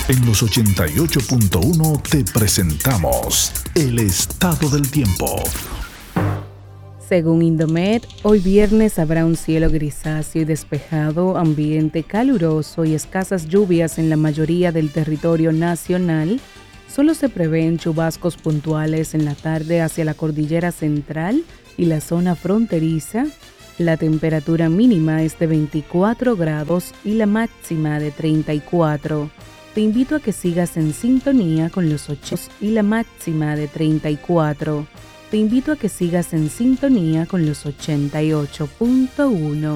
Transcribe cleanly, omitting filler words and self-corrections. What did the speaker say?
En los 88.1 te presentamos el estado del tiempo. Según Indomet, hoy viernes habrá un cielo grisáceo y despejado, ambiente caluroso y escasas lluvias en la mayoría del territorio nacional. Solo se prevén chubascos puntuales en la tarde hacia la cordillera central y la zona fronteriza. La temperatura mínima es de 24 grados y la máxima de 34. Te invito a que sigas en sintonía con los 8 y la máxima de 34. Te invito a que sigas en sintonía con los 88.1.